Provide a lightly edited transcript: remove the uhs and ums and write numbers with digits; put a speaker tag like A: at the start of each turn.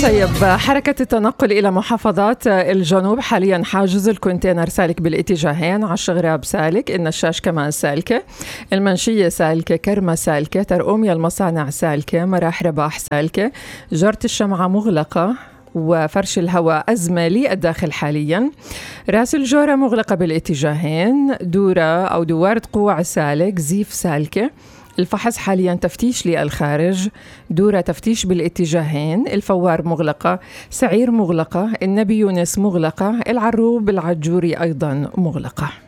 A: طيب، حركة التنقل إلى محافظات الجنوب حاليا حاجز الكونتينر سالك بالاتجاهين، عش غراب سالك، النشاش كمان سالكة، المنشية سالكة، كرمة سالكة، ترقوميا المصانع سالكة، مراح رباح سالكة، جرة الشمعة مغلقة، وفرش الهواء أزمة للداخل حاليا، راس الجورة مغلقة بالاتجاهين، دورة أو دوارة قوع سالك، زيف سالكة، الفحص حاليا تفتيش للخارج، دورة تفتيش بالاتجاهين، الفوار مغلقة، سعير مغلقة، النبي يونس مغلقة، العروب العجوري أيضا مغلقة.